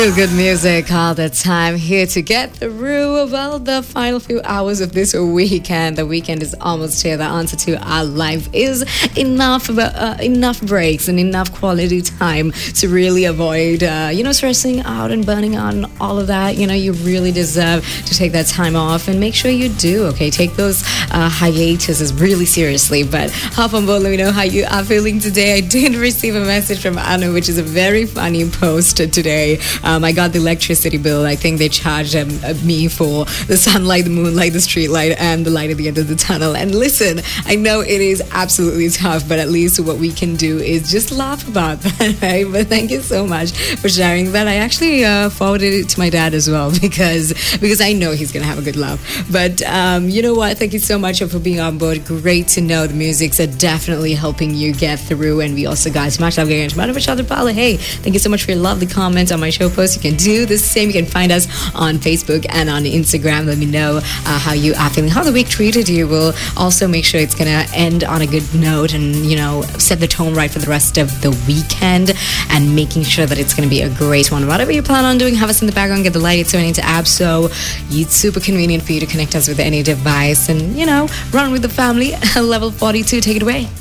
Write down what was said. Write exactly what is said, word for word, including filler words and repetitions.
Good music all the time here to get through, well, the final few hours of this weekend. The weekend is almost here. The answer to our life is enough uh, enough breaks and enough quality time to really avoid, uh, you know, stressing out and burning out and all of that. You know, you really deserve to take that time off and make sure you do, okay? Take those uh, hiatuses really seriously. But hop on board, let me know how you are feeling today. I did receive a message from Anna, which is a very funny post today. Um, I got the electricity bill. I think they charged um, me for the sunlight, the moonlight, the street light, and the light at the end of the tunnel. And listen, I know it is absolutely tough, but at least what we can do is just laugh about that, right? But thank you so much for sharing that. I actually uh, forwarded it to my dad as well because because I know he's going to have a good laugh. But um, you know what? Thank you so much for being on board. Great to know the musics are definitely helping you get through. And we also got Smash Love Getting Into each other. Hey, thank you so much for your lovely comments on my show post. You can do the same. You can find us on Facebook and on Instagram. Let me know uh, how you are feeling, how the week treated you. We'll also make sure it's going to end on a good note and, you know, set the tone right for the rest of the weekend and making sure that it's going to be a great one. Whatever you plan on doing, have us in the background, get the light tuning into app so it's super convenient for you to connect us with any device and, you know, run with the family. Level forty-two, take it away.